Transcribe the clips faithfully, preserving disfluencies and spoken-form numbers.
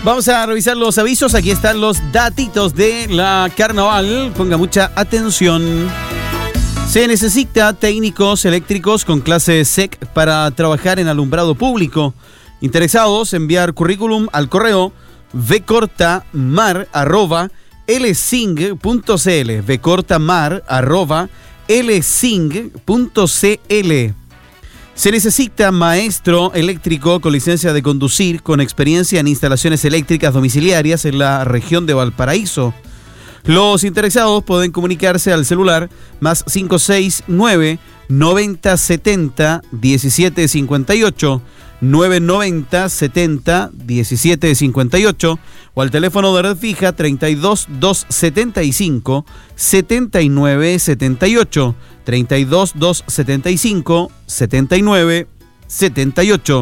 Vamos a revisar los avisos. Aquí están los datitos de la carnaval. Ponga mucha atención. Se necesita técnicos eléctricos con clase S E C para trabajar en alumbrado público. Interesados, enviar currículum al correo vcortamar arroba lsing punto cl vcortamar arroba lsing punto cl. Se necesita maestro eléctrico con licencia de conducir con experiencia en instalaciones eléctricas domiciliarias en la región de Valparaíso. Los interesados pueden comunicarse al celular más cinco seis nueve, noventa setenta, diecisiete cincuenta y ocho, nueve noventa setenta, diecisiete cincuenta y ocho o al teléfono de red fija treinta y dos, doscientos setenta y cinco, setenta y nueve setenta y ocho, treinta y dos, doscientos setenta y cinco, setenta y nueve setenta y ocho.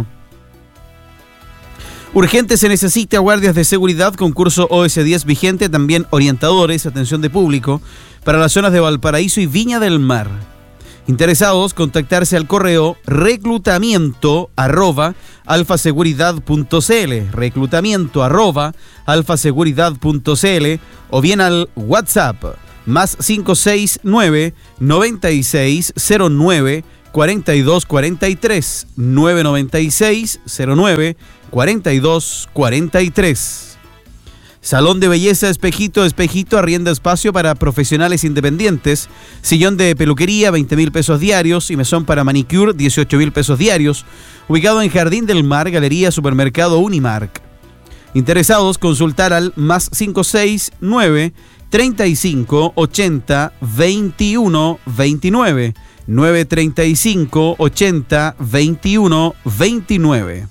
Urgente se necesita guardias de seguridad, concurso O S diez vigente, también orientadores, atención de público, para las zonas de Valparaíso y Viña del Mar. Interesados, contactarse al correo reclutamiento arroba alfaseguridad punto cl, reclutamiento arroba alfaseguridad punto cl o bien al WhatsApp más cinco seis nueve, noventa y seis cero nueve, cuarenta y dos cuarenta y tres, nueve noventa y seis cero nueve, cuarenta y dos cuarenta y tres. Salón de belleza Espejito, Espejito arrienda espacio para profesionales independientes, sillón de peluquería veinte mil pesos diarios y mesón para manicure dieciocho mil pesos diarios, ubicado en Jardín del Mar, Galería Supermercado Unimark. Interesados, consultar al más cinco seis nueve, treinta y cinco, ochenta, veintiuno, veintinueve, nueve treinta y cinco, ochenta, veintiuno, veintinueve.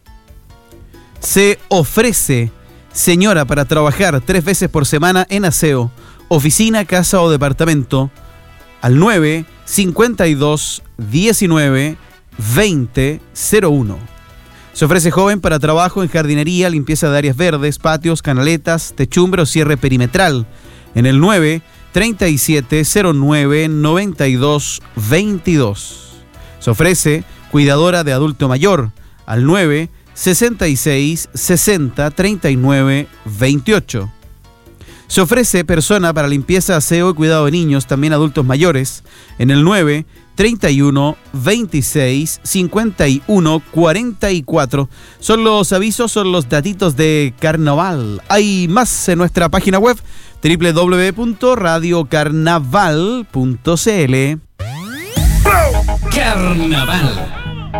Se ofrece señora para trabajar tres veces por semana en aseo, oficina, casa o departamento al nueve cincuenta y dos, diecinueve, veinte, cero uno. Se ofrece joven para trabajo en jardinería, limpieza de áreas verdes, patios, canaletas, techumbre o cierre perimetral en el nueve treinta y siete, cero nueve, noventa y dos, veintidós. Se ofrece cuidadora de adulto mayor al nueve sesenta y seis, sesenta, treinta y nueve, veintiocho. Se ofrece persona para limpieza, aseo y cuidado de niños, también adultos mayores, en el nueve treinta y uno, veintiséis, cincuenta y uno, cuarenta y cuatro. Son los avisos, son los datitos de carnaval. Hay más en nuestra página web doble u doble u doble u punto radio carnaval punto cl. Carnaval.